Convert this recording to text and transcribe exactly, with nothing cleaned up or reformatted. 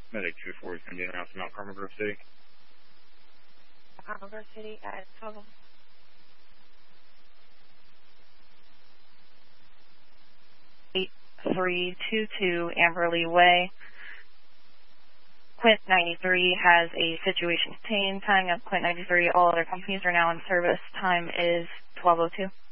Medic two four is going to be announced in Mount Carmel Grove City. Carmel Grove City at twelve. eight three two two Amberley Way. Quint ninety-three has a situation contained. Time of Quint ninety-three. All other companies are now in service. Time is twelve oh two.